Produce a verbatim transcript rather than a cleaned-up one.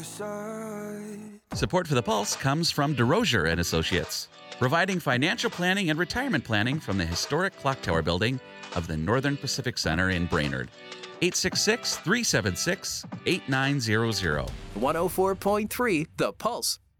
side. Support for The Pulse comes from DeRosier and Associates, providing financial planning and retirement planning from the historic Clock Tower building of the Northern Pacific Center in Brainerd. eight six six, three seven six, eight nine zero zero. one oh four point three The Pulse.